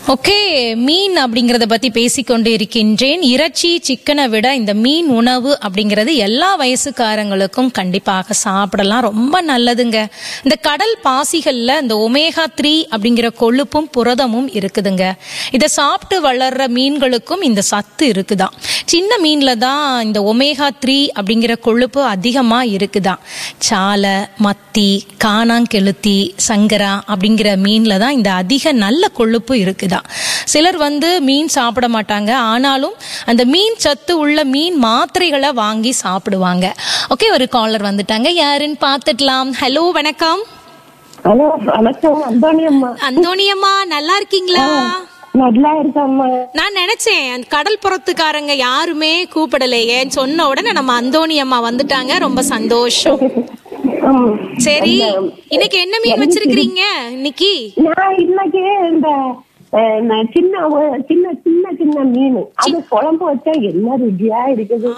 Okay, மீன் அப்படிங்கறத பத்தி பேசிக்கொண்டு இருக்கின்றேன். இறைச்சி சிக்கனை விட இந்த மீன் உணவு அப்படிங்கிறது எல்லா வயசுக்காரங்களுக்கும் கண்டிப்பாக சாப்பிடலாம், ரொம்ப நல்லதுங்க. இந்த கடல் பாசிகள்ல இந்த ஒமேகா 3 அப்படிங்கிற கொழுப்பும் புரதமும் இருக்குதுங்க. இதை சாப்பிட்டு வளர்ற மீன்களுக்கும் இந்த சத்து இருக்குதான். சின்ன மீன்ல தான் இந்த ஒமேகா 3 அப்படிங்கிற கொழுப்பு அதிகமா இருக்குதான். சாலை, மத்தி, காணாங்கெளுத்தி, சங்கரா அப்படிங்கிற மீன்ல தான் இந்த அதிக நல்ல கொழுப்பு இருக்குதான். சிலர் மீன் சாப்பிட மாட்டாங்க, ஆனாலும் அந்த மீன் சத்து உள்ள மீன் மாத்திரைகளை வாங்கி சாப்பிடுவாங்க. ஓகே, ஒரு காலர் வந்துட்டாங்க, யாருன்னு பாத்துடலாம். ஹலோ, வணக்கம். ஹலோ, வணக்கம். அந்தோணியம்மா, நல்லா இருக்கீங்களா? நல்லா இருக்கம்மா. நான் நினைச்சேன் அந்த கடல் புறத்துக்காரங்க யாருமே கூப்பிடலையேன்னு சொன்ன உடனே நம்ம அந்தோணியம்மா வந்துட்டாங்க, ரொம்ப சந்தோஷம். சரி, இன்னைக்கு என்ன மீன் வச்சிருக்கீங்க? இன்னைக்கு இந்த சின்ன சின்ன சின்ன சின்ன மீன், அது குழம்பு வச்சா என்ன ருசியா இருக்குது.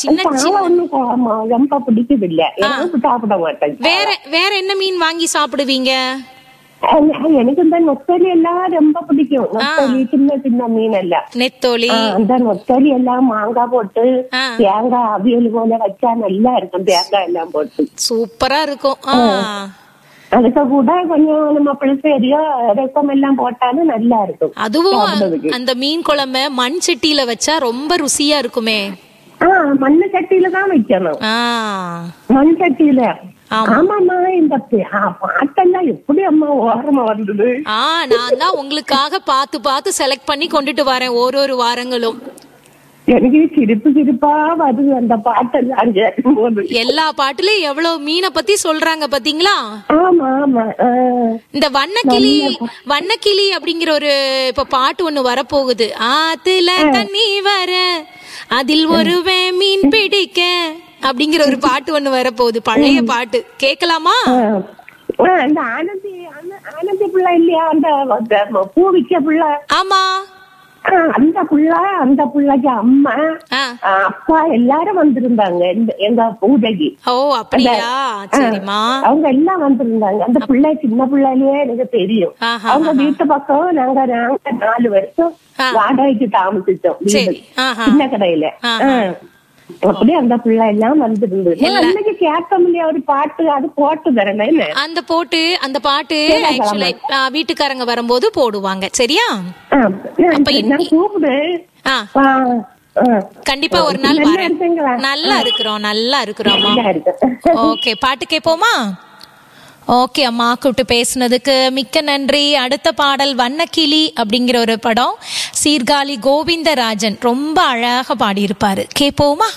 ரொம்ப பிடிக்குது இல்ல, சாப்பிட மாட்டேன். வேற என்ன மீன் வாங்கி சாப்பிடுவீங்க? எனக்கு இந்த நொத்தலி எல்லாம் ரொம்ப பிடிக்கும். நொத்தலி, சின்ன சின்ன மீன் எல்லாம், நெத்தோலி, அந்த நொத்தலி எல்லாம் மாங்காய் போட்டு தேங்காய் அவியல் போல வச்சா நல்லா இருக்கும். தேங்காய் எல்லாம் போட்டு சூப்பரா இருக்கும். அதுக்கு கூட கொஞ்சம் நம்ம புளிப்பேரியோ ரசம் எல்லாம் போட்டாலும் நல்லா இருக்கும். அதுவும் அந்த மீன் குழம்பு மண் சட்டியில வச்சா ரொம்ப ருசியா இருக்குமே. மண்ணு சட்டியில தான் வைக்கணும், மண் சட்டியில. ஆமாமா, இந்த பாட்டெல்லாம் எப்படி அம்மா ஓரமா வந்தது? நான் தான் உங்களுக்காக பார்த்து பார்த்து செலக்ட் பண்ணி கொண்டுட்டு வரேன் ஒரு வாரங்களும். எனக்கு சிரிப்பா வருது அந்த பாட்டெல்லாம் கேட்கும் போது. எல்லா பாட்டுலயும் எவ்வளவு மீனை பத்தி சொல்றாங்க பாத்தீங்களா? ஆமா ஆமா. இந்த வண்ணக்கிளி அப்படிங்கிற ஒரு இப்ப பாட்டு ஒண்ணு வரப்போகுது. ஆத்துல தண்ணி வர அதில் ஒருவே மீன் பிடிக்க அப்படிங்கிற ஒரு பாட்டு ஒண்ணு வரப்போகுது, பழைய பாட்டு. கேட்கலாமா? அந்த ஆனந்தி பிள்ளை இல்லையா, அந்த பூவிக்க பிள்ளை? ஆமா, அந்த பிள்ளைக்கு அம்மா அப்பா எல்லாரும் வந்திருந்தாங்க எங்க பூஜைக்கு. ஓ, அப்படியா? சரிம்மா. அவங்க எல்லாம் வந்திருந்தாங்க. அந்த பிள்ளை சின்ன பிள்ளைலயே எனக்கு தெரியும். அவங்க வீட்டு பக்கம் நாங்க 4 வருஷம் வாடகைக்கு தாமசிச்சோம், சின்ன கடையில. அப்படியே அந்த பிள்ளை எல்லாம் வந்திருந்து அன்னைக்கு கேட்போம் இல்லையா ஒரு பாட்டு, அது போட்டு தரேன். அந்த பாட்டு ஆக்சுவலா வீட்டுக்காரங்க வரும்போது போடுவாங்க, சரியா? கூப்பிடு, கண்டிப்பா ஒரு நாள் வரேன். நல்லா இருக்கிறோம். ஓகே, பாட்டு கேட்போமா? ஓகே அம்மா, கூப்பிட்டு பேசுனதுக்கு மிக்க நன்றி. அடுத்த பாடல் வண்ணக்கிளி அப்படிங்கிற ஒரு படம், சீர்காழி கோவிந்தராஜன் ரொம்ப அழகாக பாடியிருப்பாரு, கேட்போமா?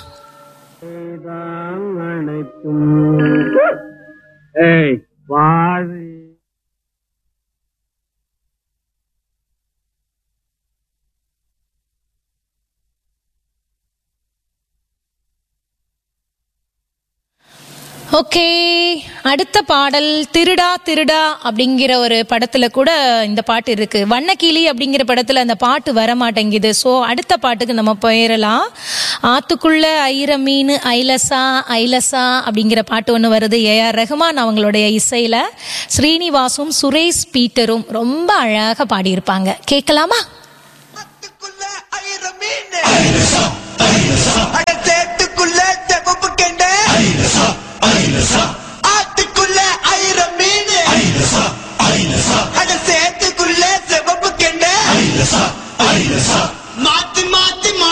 ஓகே, அடுத்த பாடல் திருடா திருடா அப்படிங்கிற ஒரு படத்துல கூட இந்த பாட்டு இருக்கு. வண்ணக்கிளி அப்படிங்கிற படத்துல அந்த பாட்டு வர மாட்டேங்குது. ஸோ அடுத்த பாட்டுக்கு நம்ம போயிடலாம். ஆத்துக்குள்ள ஐர மீன் ஐலசா ஐலசா அப்படிங்கிற பாட்டு ஒன்று வருது. ஏஆர் ரஹ்மான் அவங்களுடைய இசையில ஸ்ரீனிவாசும் சுரேஷ் பீட்டரும் ரொம்ப அழகாக பாடியிருப்பாங்க, கேட்கலாமா? ஆத்துக்குள்ள ஐர மீன் அட சேத்துக்குள்ள செவப்பு கெண்ட மாத்தி மாத்தி